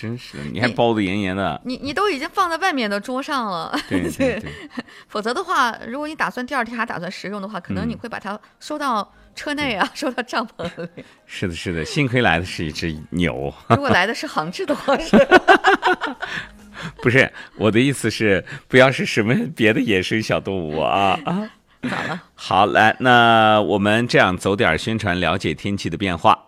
真是的，你还包得严严的。 你都已经放在外面的桌上了， 对。 否则的话，如果你打算第二天还打算食用的话，可能你会把它收到车内啊，收到帐篷里。 是的，是的，幸亏来的是一只牛。 如果来的是杭制的话是。 不是，我的意思是，不要是什么别的野生小动物啊。 咋了？ 好，来，那我们这样走点宣传，了解天气的变化。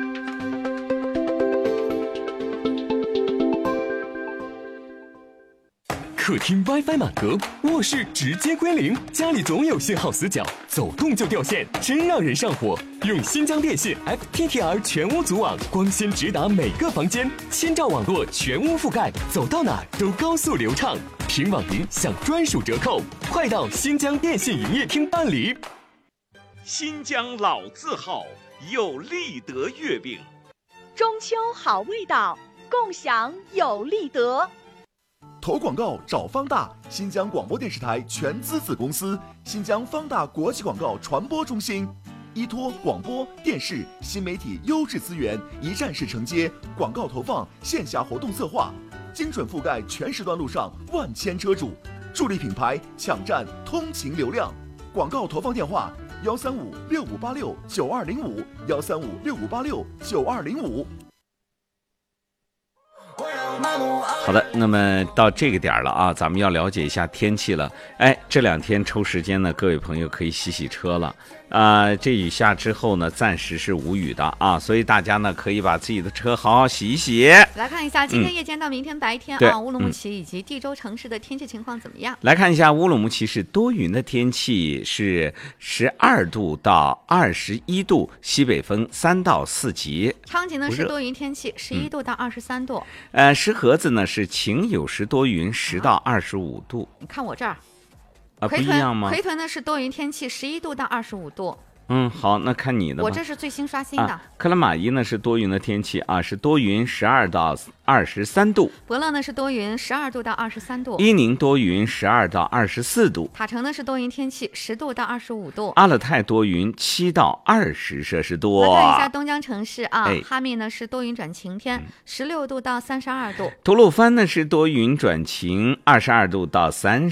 客厅 WiFi 满格，卧室直接归零，家里总有信号死角，走动就掉线，真让人上火。用新疆电信 FTTR 全屋组网，光纤直达每个房间，1000兆网络全屋覆盖，走到哪都高速流畅。凭网银享专属折扣，快到新疆电信营业厅办理。 新疆老字号有立德月饼， 中秋好味道，共享有立德。 投广告找方大，新疆广播电视台全资子公司，新疆方大国际广告传播中心，依托广播电视新媒体优质资源，一站式承接广告投放、线下活动策划，精准覆盖全时段路上万千车主，助力品牌抢占通勤流量。广告投放电话：13565869205，13565869205。 好的，那么到这个点了啊，咱们要了解一下天气了。这2天抽时间呢，各位朋友可以洗车了。这雨下之后呢，暂时是无雨的啊，所以大家呢可以把自己的车好好洗一洗。 来看一下今天夜间到明天白天乌鲁木齐以及地州城市的天气情况怎么样？ 来看一下乌鲁木齐是多云的天气，是12度到21度，西北风3到4级。 昌吉呢是多云天气，11度到23度。 石河子呢是晴有时多云，10到25度。 你看我这儿。 不一样吗？ 奎屯呢是多云天气，11度到25度。 好，那看你的吧。 我这是最新刷新的。 克拉玛依呢是多云的天气啊，是多云，12到23度。 伯乐呢是多云，12度到23度。 伊宁多云，12到24度。 塔城呢是多云天气，10度到25度。 阿勒泰多云，7到20摄氏度。 来看一下东江城市啊，哈密呢是多云转晴天，16度到32度。 吐鲁番呢是多云转晴，22度到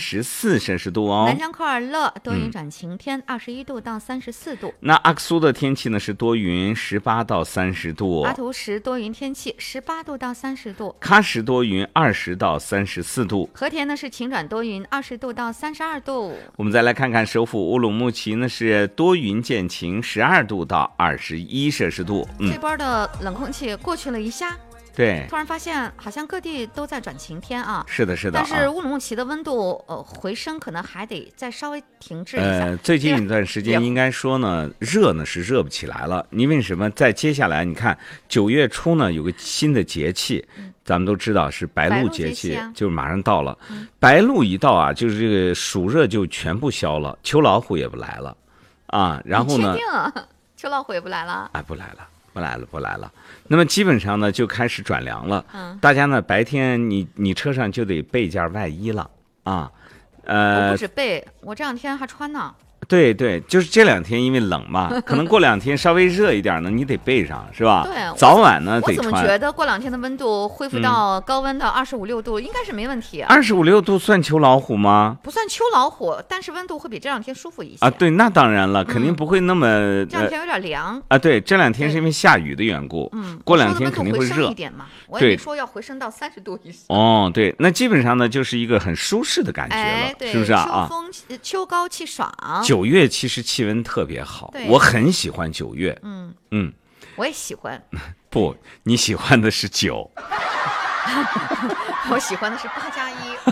34摄氏度哦。 南疆科尔勒多云转晴天，21度到34度。 那阿克苏的天气呢是多云，18到30度。 阿图什多云天气，18度到30度。 喀什多云，20到34度。 和田呢是晴转多云，20度到32度。 我们再来看看首府乌鲁木齐呢是多云见晴，12度到21摄氏度。 这波的冷空气过去了一下。 对， 突然发现好像各地都在转晴天啊。 是的，是的。 但是乌鲁木齐的温度回升可能还得再稍微停滞一下。 最近一段时间应该说呢，热呢是热不起来了。因为什么？在接下来你看9月初呢有个新的节气，咱们都知道是白露节气，就马上到了。白露一到啊，就是这个暑热就全部消了，秋老虎也不来了啊。然后呢？ 你确定啊？秋老虎也不来了？ 不来了。不来了，那么基本上呢就开始转凉了。大家呢白天你车上就得备件外衣了啊。 我不止备，我这2天还穿呢。 对，就是这2天因为冷嘛，可能过2天稍微热一点呢，你得备上，是吧？ 对， 早晚呢得穿。 我怎么觉得过2天的温度恢复到高温到25、6度，应该是没问题。 25、6度算秋老虎吗？ 不算秋老虎，但是温度会比这2天舒服一些啊。对，那当然了，肯定不会那么。 这2天有点凉啊。对，这2天是因为下雨的缘故。过2天肯定会热一点嘛。我也没说要回升到30度以上。 对，那基本上呢就是一个很舒适的感觉了，是不是啊？ 秋高气爽。 9月其实气温特别好，我很喜欢9月。 我也喜欢。 不，你喜欢的是酒。 我喜欢的是8+1。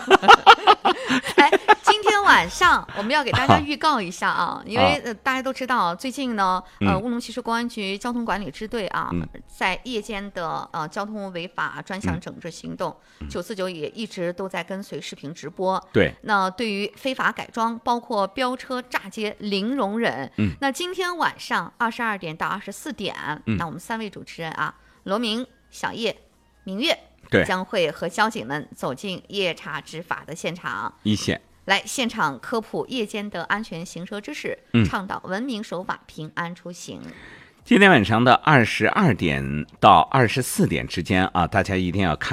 今天晚上我们要给大家预告一下啊，因为大家都知道，最近呢，乌鲁木齐市公安局交通管理支队啊，在夜间的交通违法专项整治行动949也一直都在跟随视频直播。 对， 那对于非法改装，包括飙车、炸街，零容忍。那今天晚上22点到24点，那我们3位主持人啊，罗明、小叶、明月。将会和交警们走进夜查执法的现场， 一线来现场科普夜间的安全行车知识，倡导文明守法、平安出行。 今天晚上的22点到24点之间啊，大家一定要看